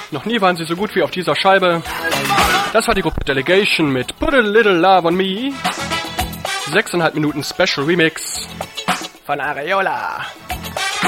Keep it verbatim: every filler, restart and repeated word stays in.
Noch nie waren sie so gut wie auf dieser Scheibe. Das war die Gruppe Delegation mit Put a Little Love on Me. Sechseinhalb Minuten Special Remix von Areola.